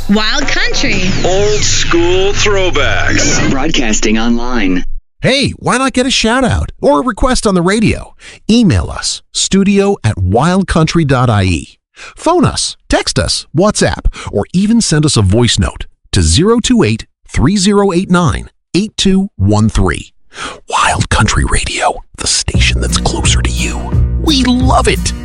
Wild Country. Old school throwbacks. Broadcasting online. Hey, why not get a shout out or a request on the radio? Email us, studio@wildcountry.ie. Phone us, text us, WhatsApp, or even send us a voice note to 028-3089-8213. Wild Country Radio, the station that's closer to you. We love it.